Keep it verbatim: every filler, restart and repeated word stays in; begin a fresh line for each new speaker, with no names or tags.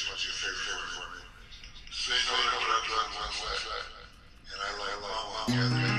what's your favorite word for me? Say no to what I've done one way, and I like mom together.